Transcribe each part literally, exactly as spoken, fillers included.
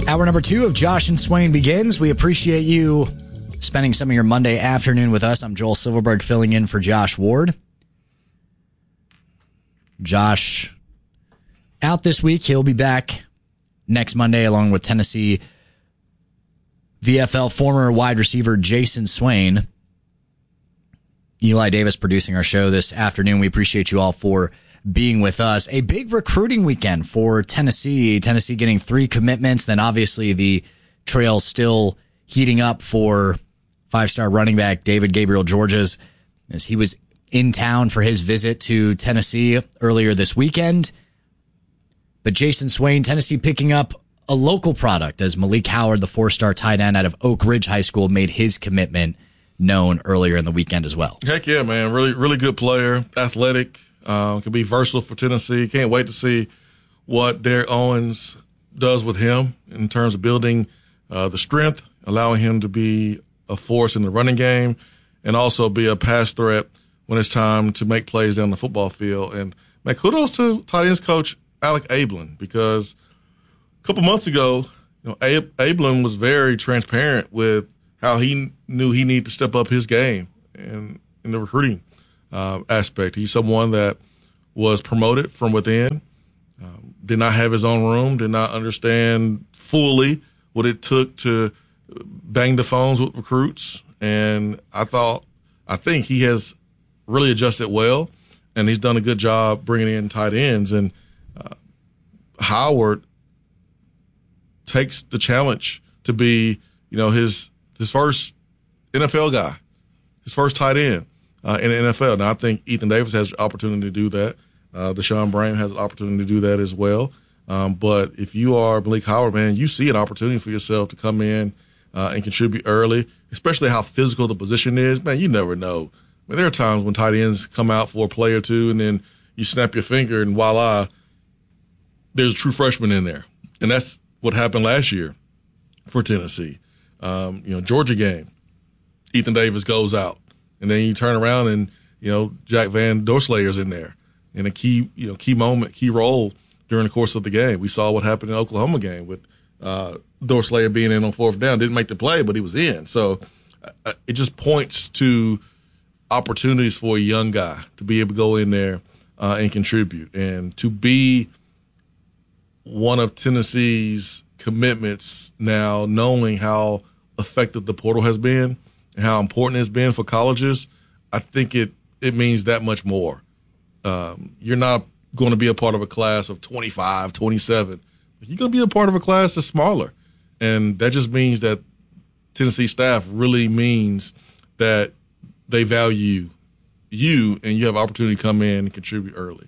Hour number two of Josh and Swain begins. We appreciate you spending some of your Monday afternoon with us. I'm Joel Silverberg filling in for Josh Ward. Josh out this week. He'll be back next Monday along with Tennessee V F L former wide receiver Jason Swain. Eli Davis producing our show this afternoon. We appreciate you all for being with us. A big recruiting weekend for Tennessee. Tennessee getting three commitments. Then obviously the trail still heating up for five-star running back David Gabriel Georges as he was in town for his visit to Tennessee earlier this weekend. But Jason Swain, Tennessee picking up a local product as Malik Howard, the four-star tight end out of Oak Ridge High School, made his commitment known earlier in the weekend as well. Heck yeah, man. Really, really good player, athletic. Uh, can be versatile for Tennessee. Can't wait to see what Derek Owens does with him in terms of building uh, the strength, allowing him to be a force in the running game, and also be a pass threat when it's time to make plays down the football field. And, man, kudos to tight ends coach Alec Ablin, because a couple months ago, you know, Ab- Ablin was very transparent with how he knew he needed to step up his game and in the recruiting Uh, aspect. He's someone that was promoted from within, um, did not have his own room, did not understand fully what it took to bang the phones with recruits. And I thought, I think he has really adjusted well, and he's done a good job bringing in tight ends. And uh, Howard takes the challenge to be, you know, his his first N F L guy, his first tight end. Uh, in the N F L. Now, I think Ethan Davis has the opportunity to do that. Uh, Deshaun Brame has the opportunity to do that as well. Um, but if you are Malik Howard, man, you see an opportunity for yourself to come in uh, and contribute early, especially how physical the position is. Man, you never know. I mean, there are times when tight ends come out for a play or two, and then you snap your finger, and voila, there's a true freshman in there. And that's what happened last year for Tennessee. Um, you know, Georgia game, Ethan Davis goes out. And then you turn around and, you know, Jack Van Dorslayer's in there in a key, you know, key moment, key role during the course of the game. We saw what happened in the Oklahoma game with uh, Dorslayer being in on fourth down. Didn't make the play, but he was in. So uh, it just points to opportunities for a young guy to be able to go in there uh, and contribute. And to be one of Tennessee's commitments now, knowing how effective the portal has been, and how important it's been for colleges, I think it, it means that much more. Um, you're not going to be a part of a class of twenty-five, twenty-seven. You're going to be a part of a class that's smaller. And that just means that Tennessee staff really means that they value you and you have opportunity to come in and contribute early.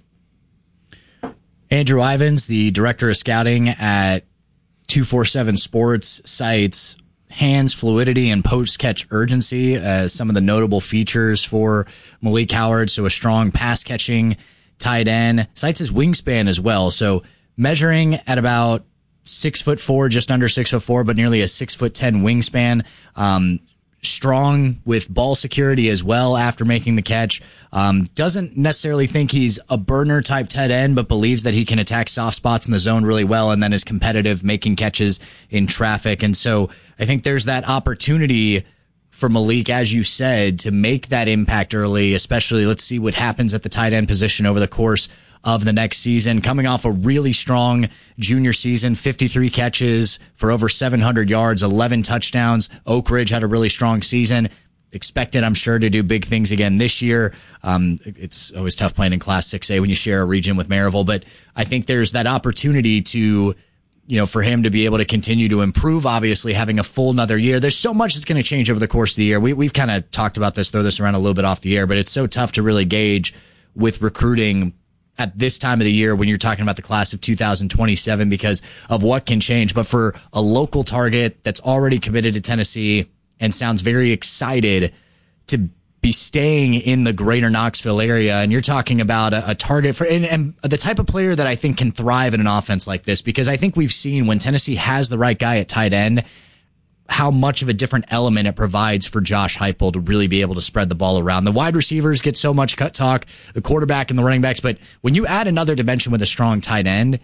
Andrew Ivins, the director of scouting at two forty-seven Sports, cites hands fluidity and post-catch urgency as some of the notable features for Malik Howard. So a strong pass-catching tight end. Cites his wingspan as well. So measuring at about six foot four, just under six foot four, but nearly a six foot ten wingspan. Um, strong with ball security as well after making the catch. Um, doesn't necessarily think he's a burner type tight end, but believes that he can attack soft spots in the zone really well and then is competitive making catches in traffic. And so I think there's that opportunity for Malik, as you said, to make that impact early, especially let's see what happens at the tight end position over the course of the next season. Coming off a really strong junior season, fifty-three catches for over seven hundred yards, eleven touchdowns. Oak Ridge had a really strong season. Expected, I'm sure, to do big things again this year. Um, it's always tough playing in Class six A when you share a region with Maryville, but I think there's that opportunity to, you know, for him to be able to continue to improve, obviously having a full another year. There's so much that's going to change over the course of the year. We, we've kind of talked about this, throw this around a little bit off the air, but it's so tough to really gauge with recruiting at this time of the year when you're talking about the class of two thousand twenty-seven because of what can change. But for a local target that's already committed to Tennessee and sounds very excited to be staying in the greater Knoxville area, and you're talking about a, a target for and, and the type of player that I think can thrive in an offense like this, because I think we've seen when Tennessee has the right guy at tight end, how much of a different element it provides for Josh Heupel to really be able to spread the ball around. The wide receivers get so much cut talk, the quarterback and the running backs, but when you add another dimension with a strong tight end,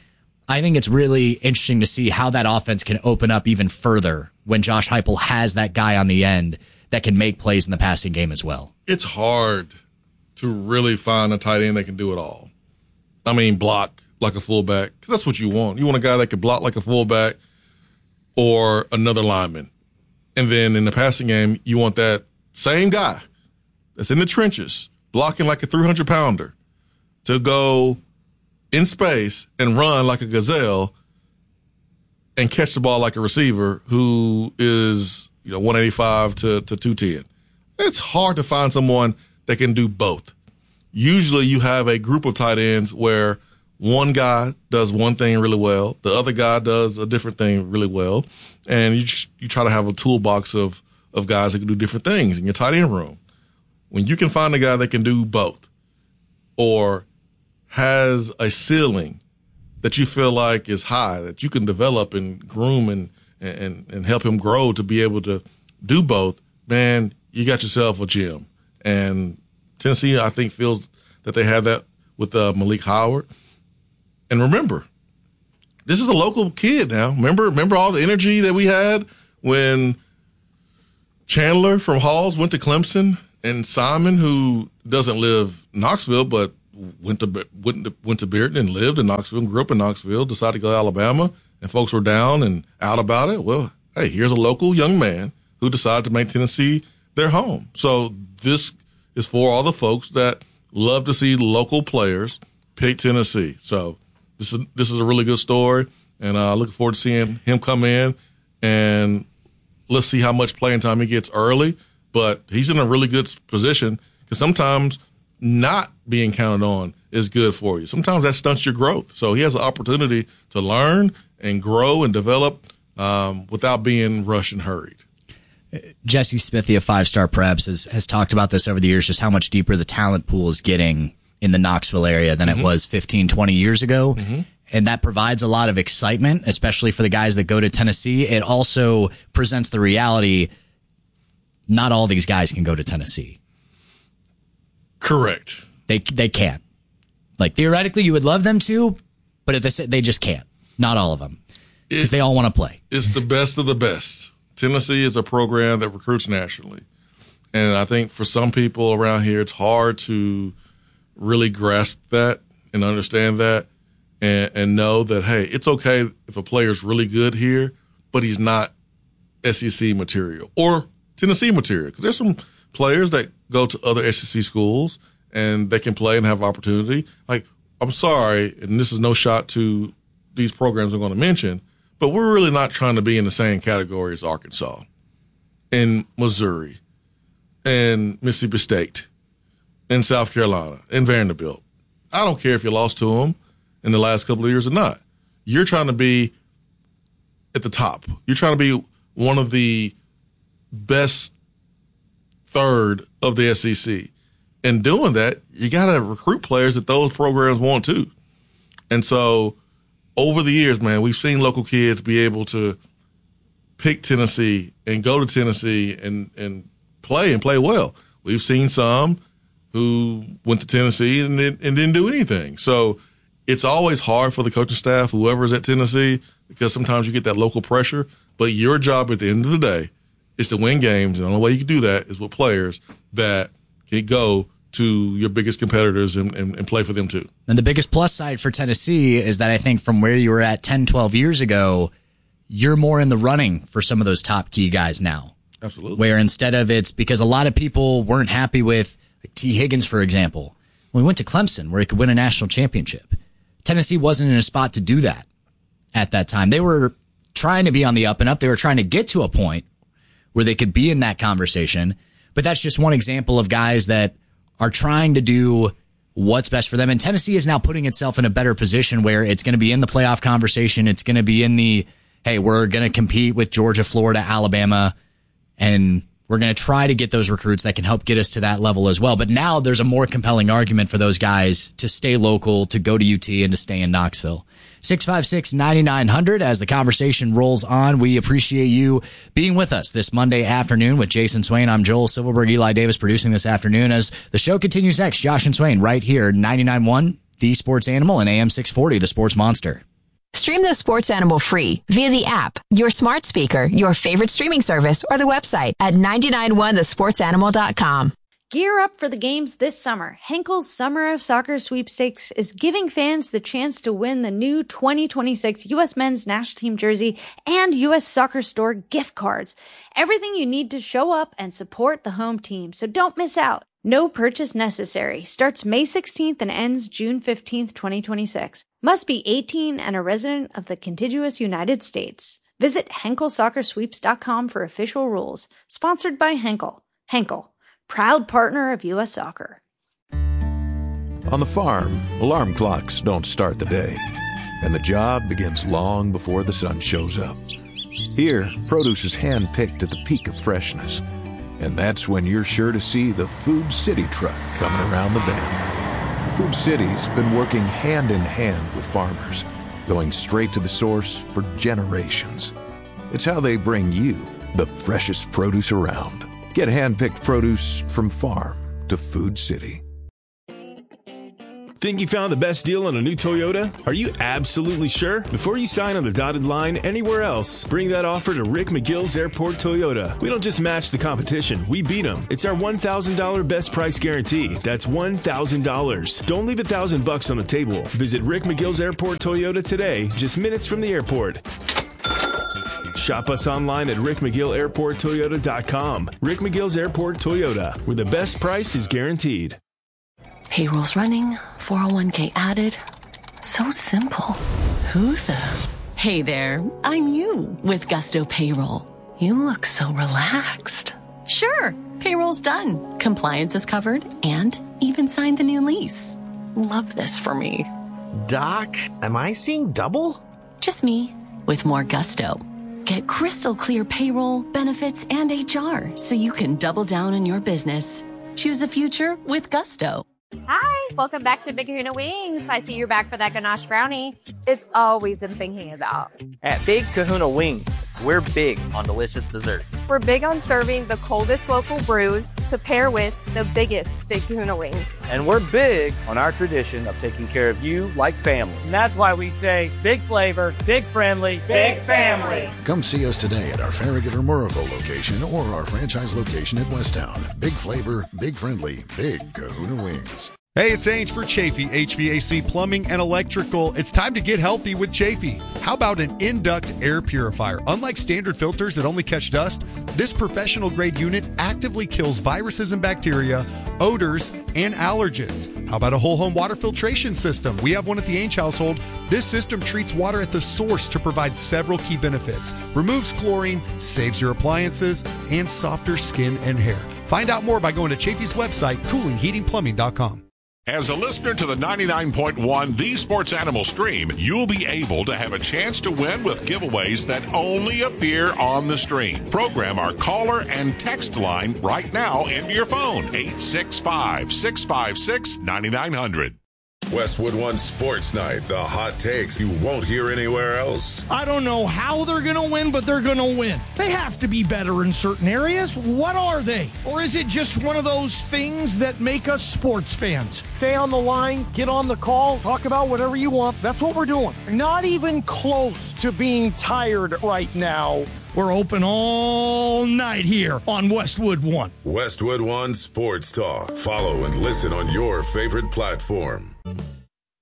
I think it's really interesting to see how that offense can open up even further when Josh Heupel has that guy on the end that can make plays in the passing game as well. It's hard to really find a tight end that can do it all. I mean, block like a fullback, because that's what you want. You want a guy that can block like a fullback or another lineman. And then in the passing game, you want that same guy that's in the trenches, blocking like a three hundred pounder, to go in space and run like a gazelle and catch the ball like a receiver who is, you know, one eighty-five to, to two ten. It's hard to find someone that can do both. Usually you have a group of tight ends where one guy does one thing really well, the other guy does a different thing really well, and you you try to have a toolbox of of guys that can do different things in your tight end room. When you can find a guy that can do both or has a ceiling that you feel like is high, that you can develop and groom and and and help him grow to be able to do both, man, you got yourself a gem. And Tennessee, I think, feels that they have that with uh, Malik Howard. And remember, this is a local kid now. Remember, remember all the energy that we had when Chandler from Halls went to Clemson, and Simon, who doesn't live in Knoxville but went to went to, went to Bearden and lived in Knoxville and grew up in Knoxville, decided to go to Alabama, and folks were down and out about it. Well, hey, here's a local young man who decided to make Tennessee their home. So this is for all the folks that love to see local players pick Tennessee. So this is this is a really good story, and uh, looking forward to seeing him come in, and let's see how much playing time he gets early. But he's in a really good position because sometimes not being counted on is good for you. Sometimes that stunts your growth. So he has an opportunity to learn and grow and develop um, without being rushed and hurried. Jesse Smithy of Five Star Preps has, has talked about this over the years, just how much deeper the talent pool is getting in the Knoxville area than mm-hmm. it was fifteen, twenty years ago. Mm-hmm. And that provides a lot of excitement, especially for the guys that go to Tennessee. It also presents the reality not all these guys can go to Tennessee. Correct. They they can't. Like, theoretically, you would love them to, but if they say, they just can't. Not all of them. Because they all want to play. It's the best of the best. Tennessee is a program that recruits nationally. And I think for some people around here, it's hard to really grasp that and understand that and, and know that, hey, it's okay if a player's really good here, but he's not S E C material or Tennessee material. Because there's some players that go to other S E C schools and they can play and have opportunity. Like, I'm sorry, and this is no shot to these programs I'm going to mention, but we're really not trying to be in the same category as Arkansas and Missouri and Mississippi State and South Carolina and Vanderbilt. I don't care if you lost to them in the last couple of years or not. You're trying to be at the top. You're trying to be one of the best third of the S E C. And doing that, you got to recruit players that those programs want to. And so over the years, man, we've seen local kids be able to pick Tennessee and go to Tennessee and, and play and play well. We've seen some who went to Tennessee and, and didn't do anything. So it's always hard for the coaching staff, whoever's at Tennessee, because sometimes you get that local pressure. But your job at the end of the day is to win games. And the only way you can do that is with players that can go to your biggest competitors and, and, and play for them too. And the biggest plus side for Tennessee is that I think from where you were at ten, twelve years ago, you're more in the running for some of those top key guys now. Absolutely. Where instead of it's because a lot of people weren't happy with like T. Higgins, for example. When we went to Clemson, where he could win a national championship, Tennessee wasn't in a spot to do that at that time. They were trying to be on the up and up. They were trying to get to a point where they could be in that conversation. But that's just one example of guys that are trying to do what's best for them. And Tennessee is now putting itself in a better position where it's going to be in the playoff conversation. It's going to be in the, hey, we're going to compete with Georgia, Florida, Alabama, and we're going to try to get those recruits that can help get us to that level as well. But now there's a more compelling argument for those guys to stay local, to go to U T, and to stay in Knoxville. six five six, nine nine hundred as the conversation rolls on. We appreciate you being with us this Monday afternoon with Jason Swain. I'm Joel Silverberg, Eli Davis producing this afternoon as the show continues next. Josh and Swain right here, ninety-nine point one, The Sports Animal, and A M six forty, The Sports Monster. Stream the Sports Animal free via the app, your smart speaker, your favorite streaming service, or the website at nine nine one the sports animal dot com. Gear up for the games this summer. Henkel's Summer of Soccer Sweepstakes is giving fans the chance to win the new twenty twenty-six U S Men's National Team jersey and U S Soccer Store gift cards. Everything you need to show up and support the home team, so don't miss out. No purchase necessary. Starts May sixteenth and ends June fifteenth, twenty twenty-six. Must be eighteen and a resident of the contiguous United States. Visit henkel soccer sweeps dot com for official rules. Sponsored by Henkel. Henkel, proud partner of U S Soccer. On the farm, alarm clocks don't start the day, and the job begins long before the sun shows up. Here, produce is hand-picked at the peak of freshness, and that's when you're sure to see the Food City truck coming around the bend. Food City's been working hand in hand with farmers, going straight to the source for generations. It's how they bring you the freshest produce around. Get hand-picked produce from farm to Food City. Think you found the best deal on a new Toyota? Are you absolutely sure? Before you sign on the dotted line anywhere else, bring that offer to Rick McGill's Airport Toyota. We don't just match the competition, we beat them. It's our one thousand dollars best price guarantee. That's one thousand dollars. Don't leave a thousand bucks on the table. Visit Rick McGill's Airport Toyota today, just minutes from the airport. Shop us online at rick mcgill airport toyota dot com. Rick McGill's Airport Toyota, where the best price is guaranteed. Payroll's running, four oh one k added. So simple. Who the? Hey there, I'm you with Gusto Payroll. You look so relaxed. Sure, payroll's done. Compliance is covered and even signed the new lease. Love this for me. Doc, am I seeing double? Just me with more gusto. Get crystal clear payroll, benefits, and H R so you can double down on your business. Choose a future with Gusto. Hi, welcome back to Big Kahuna Wings. I see you're back for that ganache brownie. It's always been thinking about. At Big Kahuna Wings, we're big on delicious desserts. We're big on serving the coldest local brews to pair with the biggest Big Kahuna Wings. And we're big on our tradition of taking care of you like family. And that's why we say big flavor, big friendly, big family. Come see us today at our Farragut or Murrayville location or our franchise location at Westtown. Big flavor, big friendly, Big Kahuna Wings. Hey, it's Ange for Chafee H V A C Plumbing and Electrical. It's time to get healthy with Chafee. How about an Induct air purifier? Unlike standard filters that only catch dust, this professional-grade unit actively kills viruses and bacteria, odors, and allergens. How about a whole-home water filtration system? We have one at the Ange household. This system treats water at the source to provide several key benefits. Removes chlorine, saves your appliances, and softer skin and hair. Find out more by going to Chafee's website, cooling heating plumbing dot com. As a listener to the ninety-nine point one The Sports Animal Stream, you'll be able to have a chance to win with giveaways that only appear on the stream. Program our caller and text line right now into your phone, eight six five, six five six, nine nine zero zero. Westwood One Sports Night, the hot takes you won't hear anywhere else. I don't know how they're going to win, but they're going to win. They have to be better in certain areas. What are they? Or is it just one of those things that make us sports fans? Stay on the line, get on the call, talk about whatever you want. That's what we're doing. Not even close to being tired right now. We're open all night here on Westwood One. Westwood One Sports Talk. Follow and listen on your favorite platform.